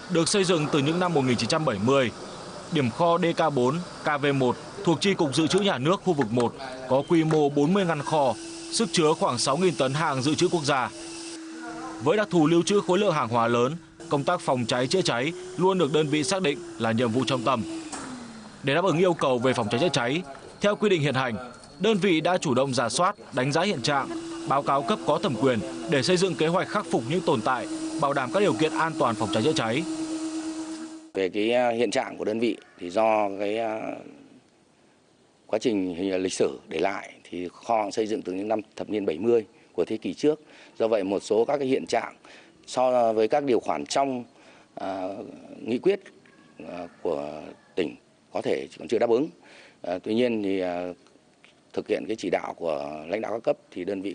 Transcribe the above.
được xây dựng từ những năm 1970. Điểm kho DK4, KV1 thuộc Chi cục Dự trữ Nhà nước khu vực 1 có quy mô 40 ngăn kho, sức chứa khoảng 6.000 tấn hàng dự trữ quốc gia. Với đặc thù lưu trữ khối lượng hàng hóa lớn, công tác phòng cháy chữa cháy luôn được đơn vị xác định là nhiệm vụ trọng tâm. Để đáp ứng yêu cầu về phòng cháy chữa cháy, theo quy định hiện hành, đơn vị đã chủ động rà soát, đánh giá hiện trạng, báo cáo cấp có thẩm quyền để xây dựng kế hoạch khắc phục những tồn tại, bảo đảm các điều kiện an toàn phòng cháy chữa cháy. Về cái hiện trạng của đơn vị thì do cái quá trình lịch sử để lại thì kho xây dựng từ những năm thập niên 70 của thế kỷ trước. Do vậy một số các cái hiện trạng so với các điều khoản trong nghị quyết của tỉnh có thể còn chưa đáp ứng. Tuy nhiên thì thực hiện cái chỉ đạo của lãnh đạo các cấp thì đơn vị